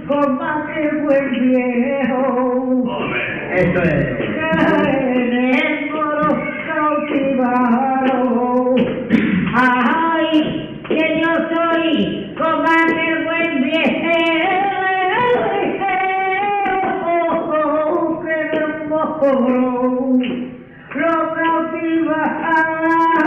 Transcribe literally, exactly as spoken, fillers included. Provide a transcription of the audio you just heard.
combate buen viejo. Eso es. En el moro cautivaron. Ay, que yo soy combate buen viejo. Que no lo cautivaron.